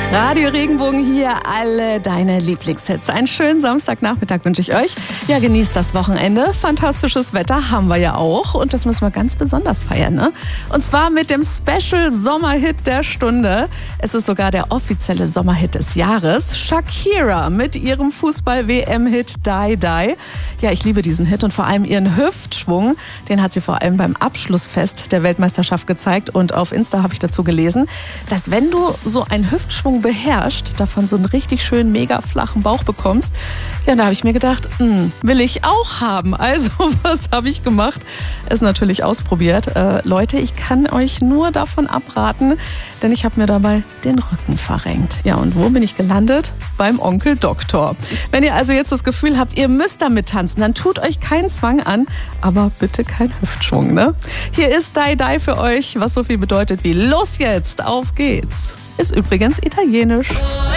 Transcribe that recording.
Radio Regenbogen hier, alle deine Lieblingshits. Einen schönen Samstagnachmittag wünsche ich euch. Ja, genießt das Wochenende. Fantastisches Wetter haben wir ja auch. Und das müssen wir ganz besonders feiern, ne? Und zwar mit dem Special Sommerhit der Stunde. Es ist sogar der offizielle Sommerhit des Jahres. Shakira mit ihrem Fußball-WM-Hit Die Die. Ja, ich liebe diesen Hit und vor allem ihren Hüftschwung. Den hat sie vor allem beim Abschlussfest der Weltmeisterschaft gezeigt. Und auf Insta habe ich dazu gelesen, dass wenn du so einen Hüftschwung beherrscht, davon so einen richtig schönen, mega flachen Bauch bekommst. Ja, da habe ich mir gedacht, will ich auch haben. Also, was habe ich gemacht? Es natürlich ausprobiert. Leute, ich kann euch nur davon abraten, denn ich habe mir dabei den Rücken verrenkt. Ja, und wo bin ich gelandet? Beim Onkel Doktor. Wenn ihr also jetzt das Gefühl habt, ihr müsst damit tanzen, dann tut euch keinen Zwang an, aber bitte kein Hüftschwung, ne? Hier ist Die Die für euch, was so viel bedeutet wie los jetzt, auf geht's. Ist übrigens italienisch.